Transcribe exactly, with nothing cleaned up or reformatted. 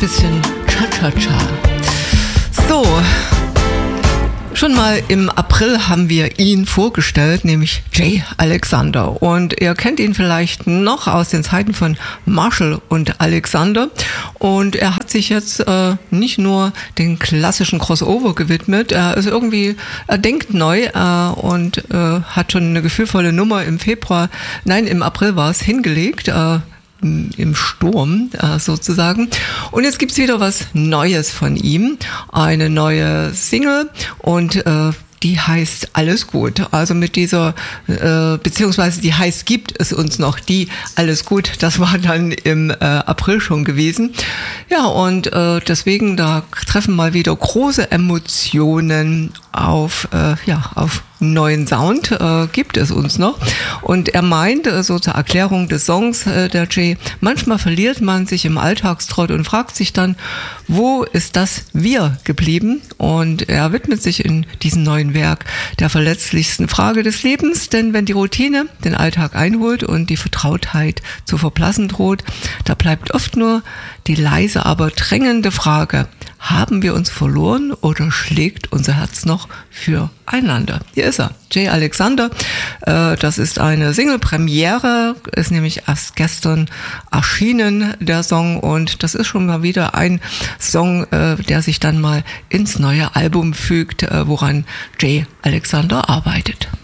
bisschen Cha-Cha-Cha. So, schon mal im April haben wir ihn vorgestellt, nämlich Jay Alexander. Und ihr kennt ihn vielleicht noch aus den Zeiten von Marshall und Alexander. Und er hat sich jetzt äh, nicht nur den klassischen Crossover gewidmet, er ist irgendwie, er denkt neu äh, und äh, hat schon eine gefühlvolle Nummer im Februar, nein, im April war es, hingelegt, äh, im Sturm äh, sozusagen. Und jetzt gibt's wieder was Neues von ihm, eine neue Single und äh, die heißt Alles gut. Also mit dieser, äh, beziehungsweise die heißt Gibt es uns noch, die Alles gut, das war dann im äh, April schon gewesen. Ja, und äh, deswegen, da treffen mal wieder große Emotionen auf, äh, ja, auf neuen Sound äh, gibt es uns noch. Und er meint, äh, so zur Erklärung des Songs, äh, der Jay, manchmal verliert man sich im Alltagstrott und fragt sich dann, wo ist das Wir geblieben? Und er widmet sich in diesem neuen Werk der verletzlichsten Frage des Lebens, denn wenn die Routine den Alltag einholt und die Vertrautheit zu verblassen droht, da bleibt oft nur die leise, aber drängende Frage, haben wir uns verloren oder schlägt unser Herz noch füreinander? Hier ist er, Jay Alexander. Äh, das ist eine Single-Premiere, ist nämlich erst gestern erschienen, der Song. Und das ist schon mal wieder ein Song, äh, der sich dann mal ins neue Album fügt, äh, woran Jay Alexander arbeitet.